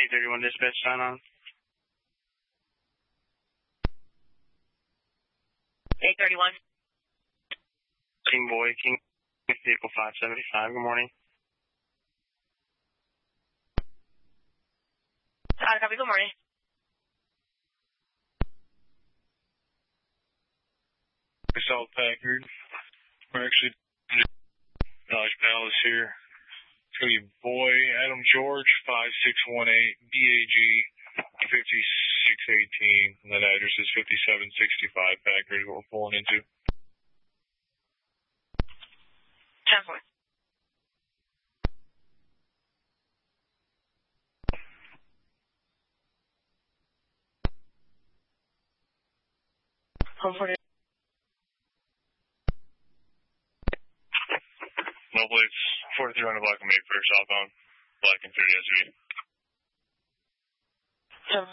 831 dispatch sign on. 831. King Boy, King Vehicle 575. Good morning. Copy, good morning. Assault Packard. We're actually Dodge Palace here. It's going to be Boy Adam George 5618 BAG 5618. And that address is 5765 Packard, what we're pulling into. 10-4. Home 40. No plates, 43 on the Black and Mayfair southbound, Black and 30 SUV. 10.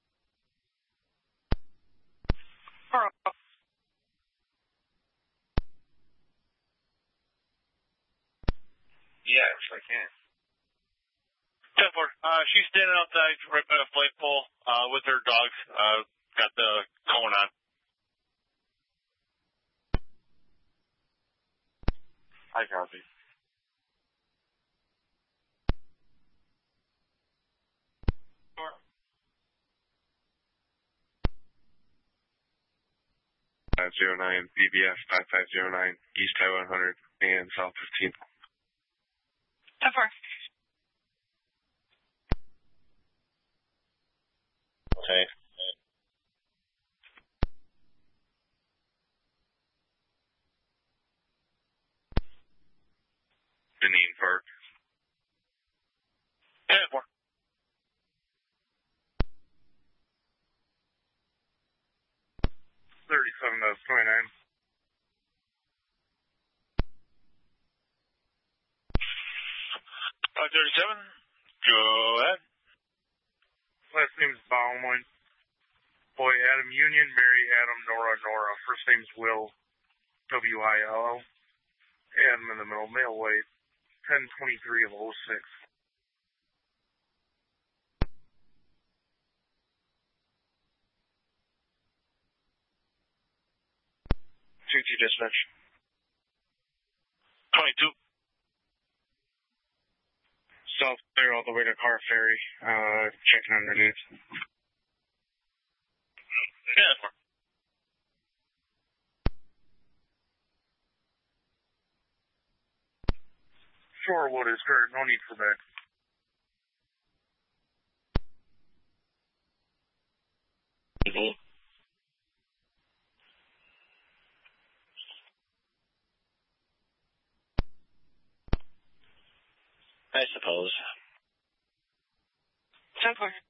Yes, I can. 10-4. She's standing outside right by the flagpole with her dogs. Got the cone on. I copy. .09 BBF 5509 East Highway 100 and South 15. 10-4. Okay. Benin Park. 10-4. .37 29. 537. Go ahead. Last name's Bauman. Boy Adam Union, Mary Adam, Nora Nora. First name's Will, W-I-L-L. Adam in the middle, male weight, 1023 of 06. CT dispatch. 22. South clear all the way to Car Ferry. Checking underneath. 10-4. Shorewood is hurt, no need for back. TV. I suppose. 10-4.